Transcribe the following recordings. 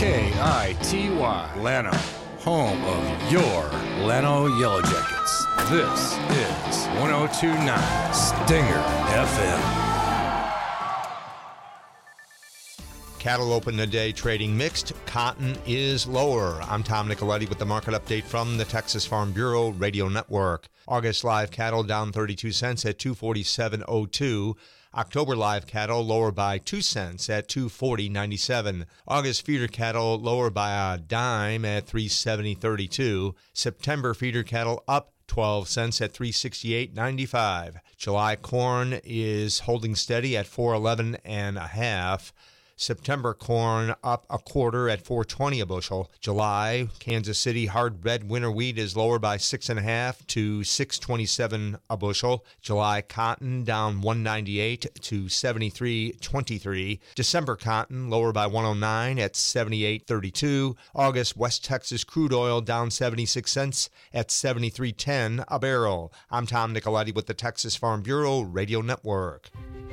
KITY, Llano, home of your Llano Yellow Jackets. This is 102.9 Stinger FM. Cattle open the day trading mixed. Cotton is lower. I'm Tom Nicoletti with the market update from the Texas Farm Bureau Radio Network. August live cattle down 32 cents at 247.02. October live cattle lower by 2 cents at 240.97. August feeder cattle lower by a dime at 370.32. September feeder cattle up 12 cents at 368.95. July corn is holding steady at 411 and a half. September corn up a quarter at $4.20 a bushel. July, Kansas City hard red winter wheat is lower by 6.5 to $6.27 a bushel. July cotton down 198 to 73.23. December cotton lower by 109 at 78.32. August West Texas crude oil down 76 cents at 73.10 a barrel. I'm Tom Nicoletti with the Texas Farm Bureau Radio Network.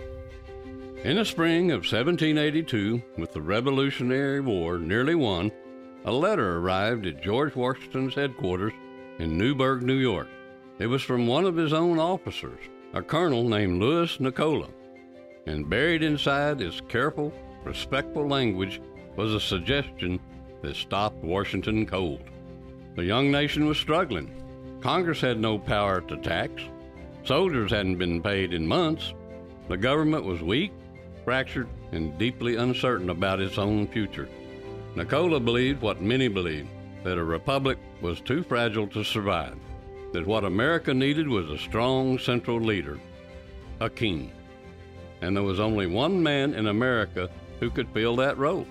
In the spring of 1782, with the Revolutionary War nearly won, a letter arrived at George Washington's headquarters in Newburgh, New York. It was from one of his own officers, a colonel named Louis Nicola, and buried inside his careful, respectful language was a suggestion that stopped Washington cold. The young nation was struggling. Congress had no power to tax. Soldiers hadn't been paid in months. The government was weak, fractured, and deeply uncertain about its own future. Nicola believed what many believed, that a republic was too fragile to survive, that what America needed was a strong central leader, a king. And there was only one man in America who could fill that role.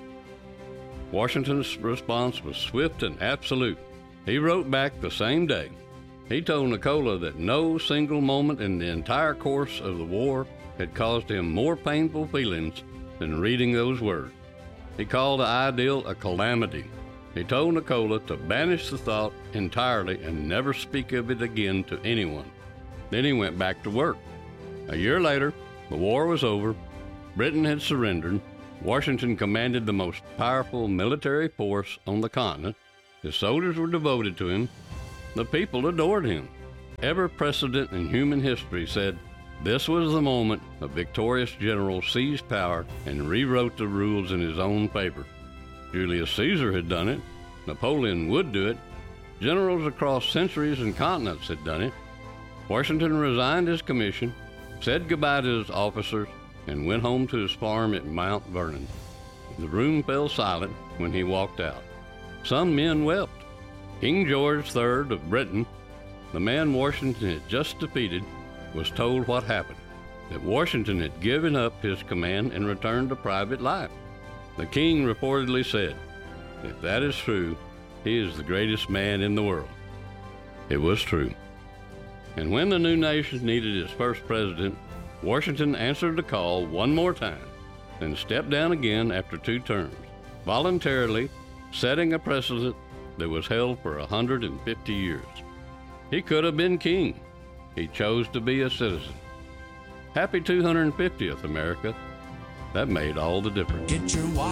Washington's response was swift and absolute. He wrote back the same day. He told Nicola that no single moment in the entire course of the war had caused him more painful feelings than reading those words. He called the ideal a calamity. He told Nicola to banish the thought entirely and never speak of it again to anyone. Then he went back to work. A year later, the war was over. Britain had surrendered. Washington commanded the most powerful military force on the continent. His soldiers were devoted to him. The people adored him. Every precedent in human history said this was the moment a victorious general seized power and rewrote the rules in his own favor. Julius Caesar had done it. Napoleon would do it. Generals across centuries and continents had done it. Washington resigned his commission, said goodbye to his officers, and went home to his farm at Mount Vernon. The room fell silent when he walked out. Some men wept. King George III of Britain, the man Washington had just defeated, was told what happened, that Washington had given up his command and returned to private life. The king reportedly said, "If that is true, he is the greatest man in the world." It was true. And when the new nation needed its first president, Washington answered the call one more time, then stepped down again after 2 terms, voluntarily setting a precedent that was held for 150 years. He could have been king. He chose to be a citizen. Happy 250th, America. That made all the difference.